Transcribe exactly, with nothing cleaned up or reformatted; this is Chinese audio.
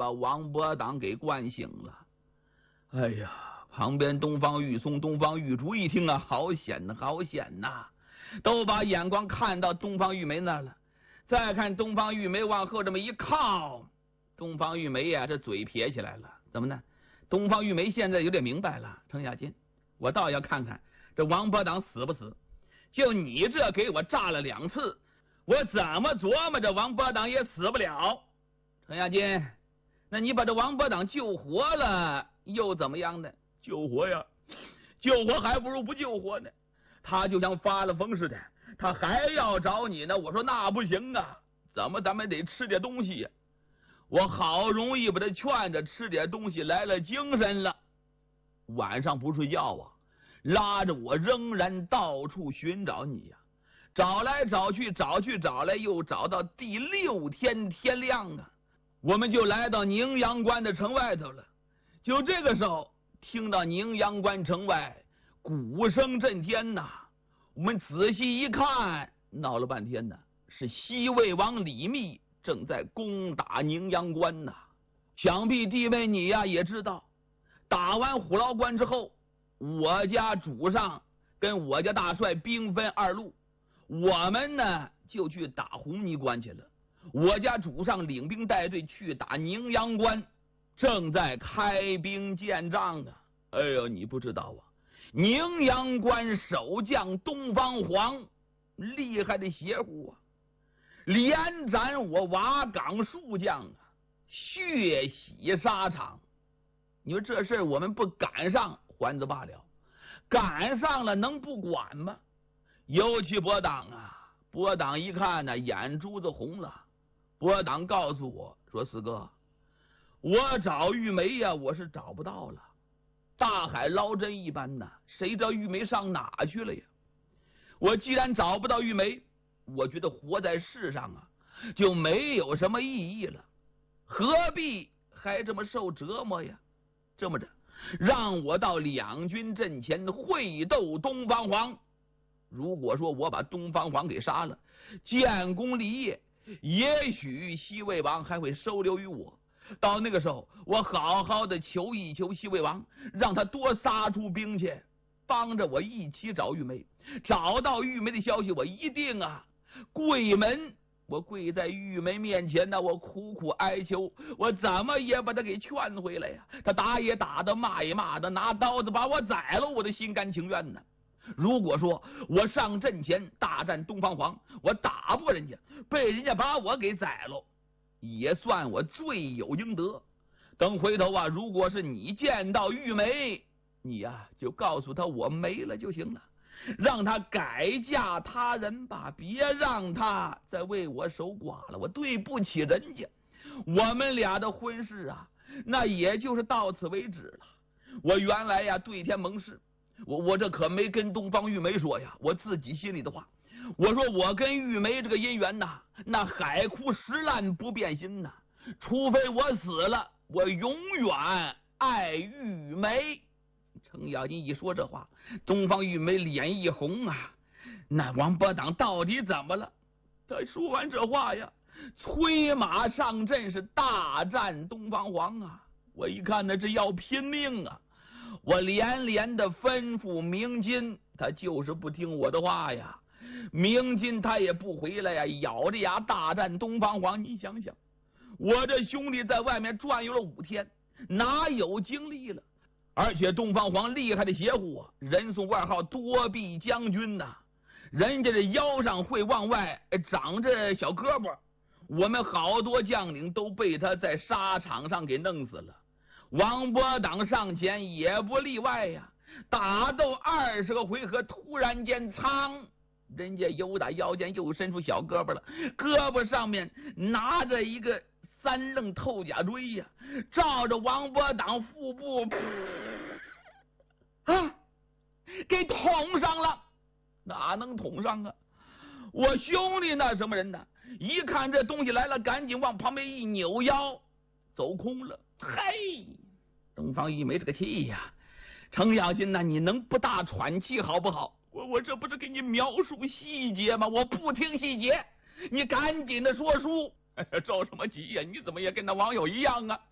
把王伯党给灌醒了。哎呀，旁边东方玉松、东方玉竹一听啊，好险呐，好险呐，都把眼光看到东方玉梅那儿了。再看东方玉梅往后这么一靠，东方玉梅呀，这嘴撇起来了。怎么呢？东方玉梅现在有点明白了，程咬金，我倒要看看这王伯党死不死。就你这给我炸了两次，我怎么琢磨着王伯党也死不了。程咬金，那你把这王伯党救活了又怎么样呢？救活呀，救活还不如不救活呢。他就像发了疯似的，他还要找你呢。我说那不行啊，怎么咱们得吃点东西呀？我好容易把他劝着吃点东西，来了精神了，晚上不睡觉啊，拉着我仍然到处寻找你呀，找来找去，找去找来，又找到第六天天亮啊，我们就来到宁阳关的城外头了。就这个时候，听到宁阳关城外鼓声震天呐，我们仔细一看，闹了半天呢，是西魏王李密正在攻打宁阳关呐。想必弟妹你呀也知道，打完虎牢关之后，我家主上跟我家大帅兵分二路，我们呢就去打红泥关去了。我家主上领兵带队去打宁阳关，正在开兵建仗啊。哎呦，你不知道啊，宁阳关守将东方黄厉害的邪乎啊，连斩我瓦岗数将啊，血洗沙场。你说这事我们不赶上还则罢了，赶上了能不管吗？尤其伯党啊，伯党一看呢，眼珠子红了。伯党告诉我说，四哥，我找玉梅呀，我是找不到了，大海捞针一般呐，谁知道玉梅上哪去了呀？我既然找不到玉梅，我觉得活在世上啊就没有什么意义了，何必还这么受折磨呀？这么着，让我到两军阵前会斗东方黄。如果说我把东方黄给杀了，建功立业，也许西魏王还会收留于我。到那个时候，我好好的求一求西魏王，让他多撒出兵去，帮着我一起找玉梅。找到玉梅的消息，我一定啊跪门，我跪在玉梅面前呢，我苦苦哀求，我怎么也把他给劝回来呀。他打也打的，骂也骂的，拿刀子把我宰了，我的心甘情愿呢。如果说我上阵前大战东方黄，我打不过人家，被人家把我给宰了，也算我罪有应得。等回头啊，如果是你见到玉梅，你呀、啊、就告诉他我没了就行了，让他改嫁他人吧，别让他再为我守寡了，我对不起人家。我们俩的婚事啊，那也就是到此为止了。我原来呀对天盟誓，我我这可没跟东方玉梅说呀，我自己心里的话。我说我跟玉梅这个姻缘呐，那海枯石烂不变心呐，除非我死了，我永远爱玉梅。程咬金一说这话，东方玉梅脸一红啊，那王伯党到底怎么了？他说完这话呀，催马上阵，是大战东方黄啊。我一看呢，这要拼命啊，我连连的吩咐明金，他就是不听我的话呀。明金他也不回来呀，咬着牙大战东方黄。你想想，我这兄弟在外面转悠了五天，哪有精力了？而且东方黄厉害的邪乎啊，人送外号多臂将军呐、啊，人家这腰上会往外长着小胳膊，我们好多将领都被他在沙场上给弄死了。王伯党上前也不例外呀，打斗二十个回合，突然间苍，人家由打腰间又伸出小胳膊了，胳膊上面拿着一个三棱透甲锥呀，照着王伯党腹部啊给捅上了。哪能捅上啊？我兄弟那什么人呢，一看这东西来了，赶紧往旁边一扭腰，走空了。嘿，东方玉梅这个气呀，程咬金呐，你能不大喘气好不好？我我这不是给你描述细节吗？我不听细节，你赶紧的说书。哎呀，着什么急呀？你怎么也跟那网友一样啊？